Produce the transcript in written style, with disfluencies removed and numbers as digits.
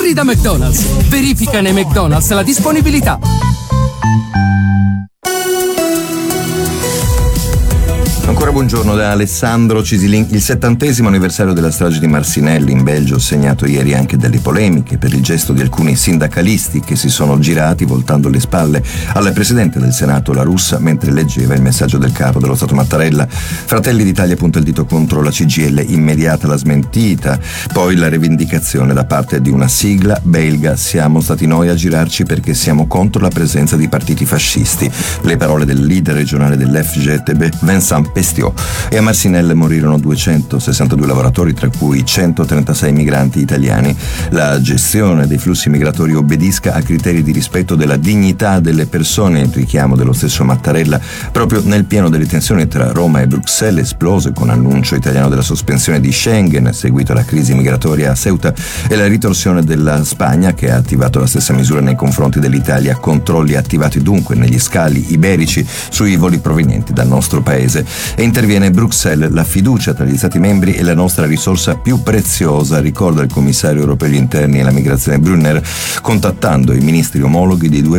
Corri da McDonald's. Verifica nei McDonald's la disponibilità. Ancora buongiorno da Alessandro Cisilin. Il 70° anniversario della strage di Marcinelle in Belgio, segnato ieri anche dalle polemiche per il gesto di alcuni sindacalisti che si sono girati voltando le spalle al presidente del Senato La Russa mentre leggeva il messaggio del capo dello Stato Mattarella. Fratelli d'Italia punta il dito contro la CGIL, immediata la smentita, poi la rivendicazione da parte di una sigla belga: siamo stati noi a girarci perché siamo contro la presenza di partiti fascisti. Le parole del leader regionale dell'FGTB, Vincent Pestiot. E a Marcinelle morirono 262 lavoratori, tra cui 136 migranti italiani. La gestione dei flussi migratori obbedisca a criteri di rispetto della dignità delle persone, il richiamo dello stesso Mattarella proprio nel pieno delle tensioni tra Roma e Bruxelles, esplose con annuncio italiano della sospensione di Schengen seguito alla crisi migratoria a Ceuta, e la ritorsione della Spagna, che ha attivato la stessa misura nei confronti dell'Italia, controlli attivati dunque negli scali iberici sui voli provenienti dal nostro paese. E interviene Bruxelles: la fiducia tra gli Stati membri è la nostra risorsa più preziosa, ricorda il commissario europeo agli interni e la migrazione Brunner, contattando i ministri omologhi dei due